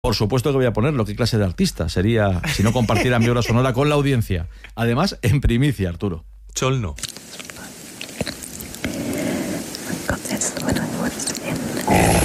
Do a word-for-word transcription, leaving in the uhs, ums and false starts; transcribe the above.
Por supuesto que voy a ponerlo. ¿Qué clase de artista sería si no compartiera mi obra sonora con la audiencia? Además, en primicia, Arturo. Cholno. Entonces, bueno,